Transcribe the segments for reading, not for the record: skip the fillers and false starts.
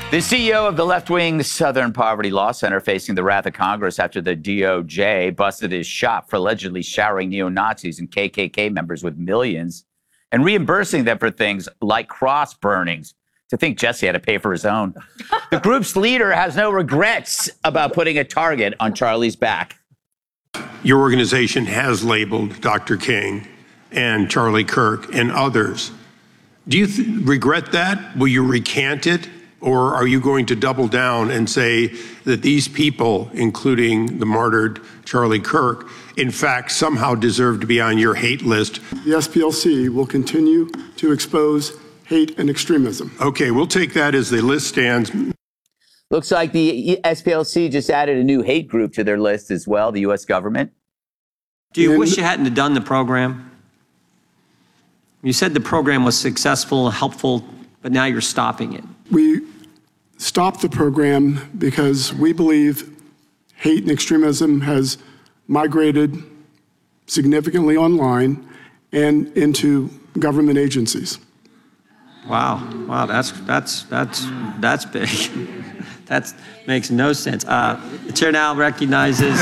The CEO of the left-wing Southern Poverty Law Center facing the wrath of Congress after the DOJ busted his shop for allegedly showering neo-Nazis and KKK members with millions and reimbursing them for things like cross burnings. To think Jesse had to pay for his own. The group's leader has no regrets about putting a target on Charlie's back. Your organization has labeled Dr. King and Charlie Kirk and others. Do you regret that? Will you recant it? Or are you going to double down and say that these people, including the martyred Charlie Kirk, in fact, somehow deserve to be on your hate list? The SPLC will continue to expose hate and extremism. Okay, we'll take that as the list stands. Looks like the SPLC just added a new hate group to their list as well, the U.S. government. Do you wish you hadn't have done the program? You said the program was successful, helpful, but now you're stopping it. We stopped the program because we believe hate and extremism has migrated significantly online and into government agencies. Wow, that's big. That makes no sense. The chair now recognizes.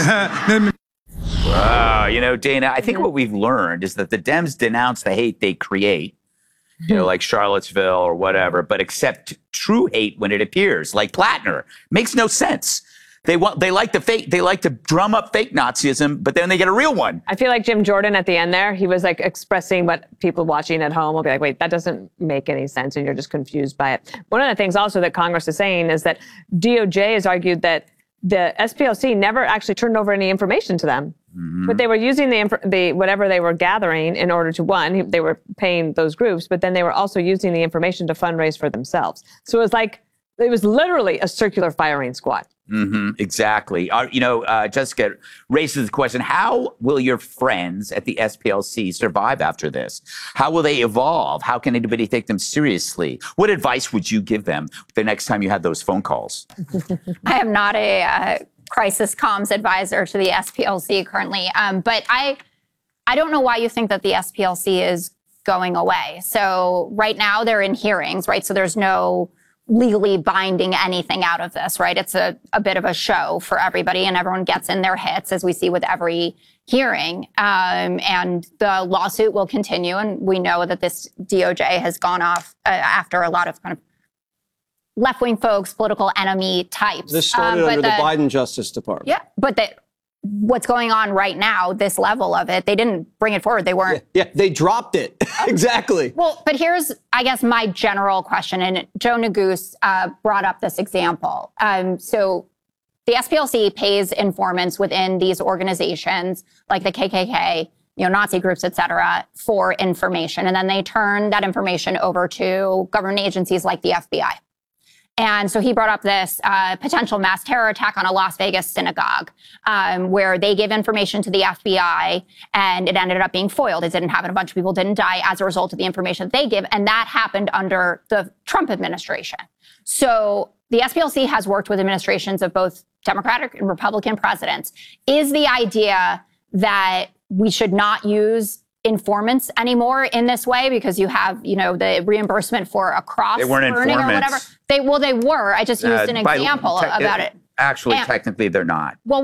Wow, Dana, I think what we've learned is that the Dems denounce the hate they create, like Charlottesville or whatever, but accept true hate when it appears, like Plattner. Makes no sense. They like to drum up fake Nazism, but then they get a real one. I feel like Jim Jordan at the end there, he was like expressing what people watching at home will be like, wait, that doesn't make any sense, and you're just confused by it. One of the things also that Congress is saying is that DOJ has argued that the SPLC never actually turned over any information to them. Mm-hmm. But they were using the whatever they were gathering in order to, one, they were paying those groups, but then they were also using the information to fundraise for themselves. So it was literally a circular firing squad. Mm-hmm, exactly. Jessica raises the question, how will your friends at the SPLC survive after this? How will they evolve? How can anybody take them seriously? What advice would you give them the next time you had those phone calls? I am not a crisis comms advisor to the SPLC currently, but I don't know why you think that the SPLC is going away. So right now they're in hearings, right? So there's no legally binding anything out of this, right? It's a bit of a show for everybody, and everyone gets in their hits, as we see with every hearing. And the lawsuit will continue, and we know that this DOJ has gone off after a lot of kind of left-wing folks, political enemy types. This started under the Biden Justice Department. Yeah, but what's going on right now, this level of it, they didn't bring it forward. They weren't. Yeah, they dropped it. Exactly. Well, but here's, I guess, my general question. And Joe Neguse brought up this example. So the SPLC pays informants within these organizations, like the KKK, Nazi groups, et cetera, for information. And then they turn that information over to government agencies like the FBI. And so he brought up this potential mass terror attack on a Las Vegas synagogue, where they gave information to the FBI and it ended up being foiled. It didn't happen. A bunch of people didn't die as a result of the information that they give. And that happened under the Trump administration. So the SPLC has worked with administrations of both Democratic and Republican presidents. Is the idea that we should not use informants anymore in this way because you have, the reimbursement for a cross burning or whatever? They were. I just used an example about it. Actually, technically, they're not. Well,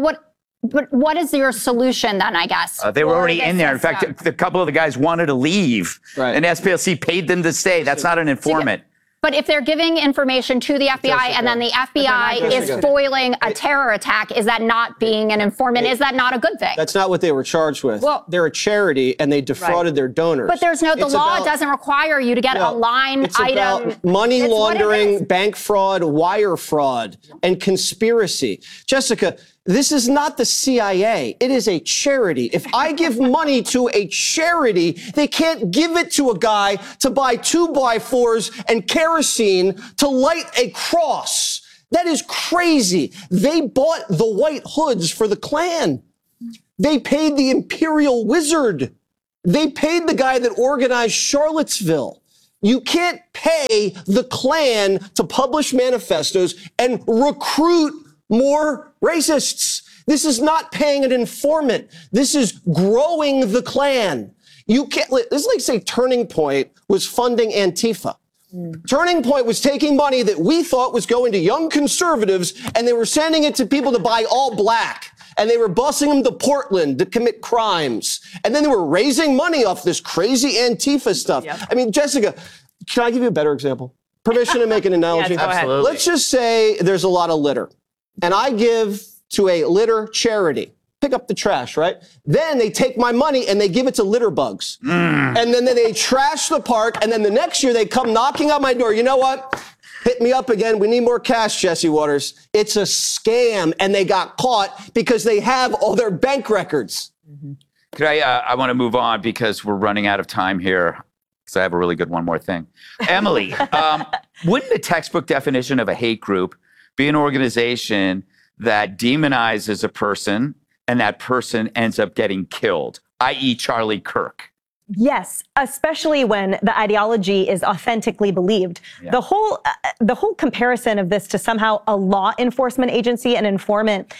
what is your solution then, I guess? They were already in there. In fact, a couple of the guys wanted to leave, and SPLC paid them to stay. That's not an informant. But if they're giving information to the FBI and then the FBI is foiling a terror attack, is that not being an informant? Is that not a good thing? That's not what they were charged with. Well, they're a charity and they defrauded their donors. But the law doesn't require you to get a line item. About money laundering, bank fraud, wire fraud, and conspiracy. Jessica, this is not the CIA. It is a charity. If I give money to a charity, they can't give it to a guy to buy 2x4s and kerosene to light a cross. That is crazy. They bought the White Hoods for the Klan. They paid the Imperial Wizard. They paid the guy that organized Charlottesville. You can't pay the Klan to publish manifestos and recruit more racists. This is not paying an informant. This is growing the Klan. You can't. This is like, say, Turning Point was funding Antifa. Turning Point was taking money that we thought was going to young conservatives, and they were sending it to people to buy all black. And they were busing them to Portland to commit crimes. And then they were raising money off this crazy Antifa stuff. Yep. I mean, Jessica, can I give you a better example? Permission to make an analogy? Yes, go ahead. Absolutely. Let's just say there's a lot of litter, and I give to a litter charity. Pick up the trash, right? Then they take my money and they give it to litter bugs. And then they trash the park, and then the next year they come knocking on my door. You know what? Hit me up again. We need more cash, Jesse Waters. It's a scam, and they got caught because they have all their bank records. Could I want to move on because we're running out of time here. Because I have a really good one more thing. Emily, wouldn't the textbook definition of a hate group be an organization that demonizes a person and that person ends up getting killed, i.e. Charlie Kirk? Yes, especially when the ideology is authentically believed. Yeah. The whole comparison of this to somehow a law enforcement agency, an informant,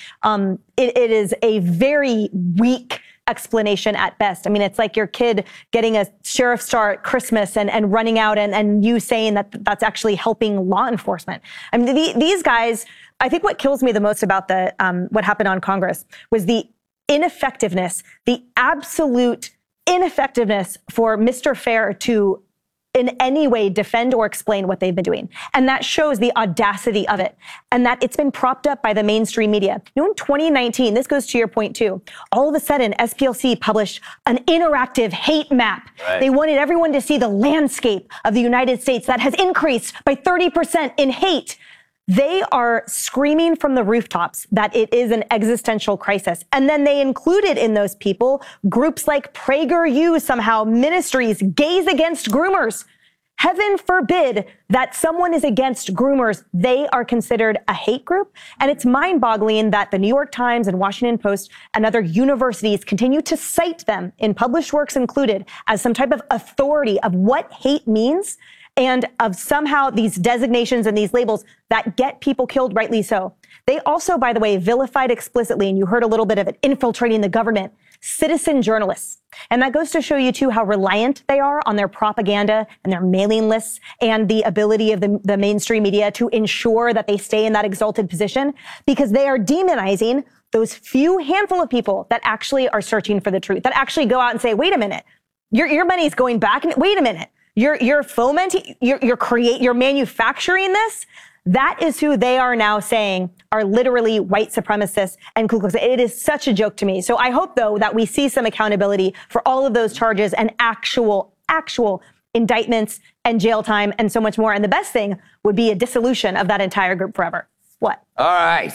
it is a very weak explanation at best. I mean, it's like your kid getting a sheriff's star at Christmas and running out and you saying that that's actually helping law enforcement. I mean, these guys, I think what kills me the most about what happened on Congress was the ineffectiveness, the absolute ineffectiveness for Mr. Fair to in any way defend or explain what they've been doing. And that shows the audacity of it and that it's been propped up by the mainstream media. You know, in 2019, this goes to your point too, all of a sudden SPLC published an interactive hate map. Right. They wanted everyone to see the landscape of the United States that has increased by 30% in hate. They are screaming from the rooftops that it is an existential crisis. And then they included in those people groups like PragerU, somehow ministries, Gays Against Groomers. Heaven forbid that someone is against groomers. They are considered a hate group. And it's mind-boggling that the New York Times and Washington Post and other universities continue to cite them, in published works included, as some type of authority of what hate means and of somehow these designations and these labels that get people killed, rightly so. They also, by the way, vilified explicitly, and you heard a little bit of it, infiltrating the government, citizen journalists. And that goes to show you, too, how reliant they are on their propaganda and their mailing lists and the ability of the mainstream media to ensure that they stay in that exalted position, because they are demonizing those few handful of people that actually are searching for the truth, that actually go out and say, wait a minute, your money's going back. Wait a minute. You're fomenting, you're manufacturing this. That is who they are now saying are literally white supremacists and Ku Klux. It is such a joke to me. So I hope, though, that we see some accountability for all of those charges and actual indictments and jail time and so much more. And the best thing would be a dissolution of that entire group forever. What? All right.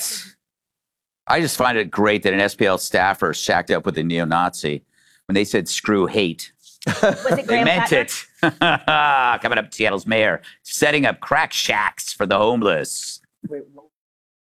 I just find it great that an SPL staffer shacked up with a neo-Nazi when they said screw hate. Was it They Graham meant Plattner? it. Coming up, Seattle's mayor setting up crack shacks for the homeless.